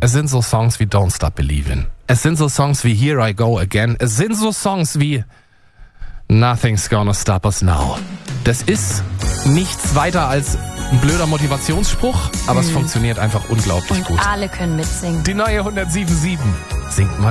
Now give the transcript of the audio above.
Es sind so Songs wie Don't Stop Believin'. Es sind so Songs wie Here I Go Again. Es sind so Songs wie Nothing's Gonna Stop Us Now. Das ist nichts weiter als ein blöder Motivationsspruch, aber es funktioniert einfach unglaublich gut. Alle können mitsingen. Die neue 107.7 singt mal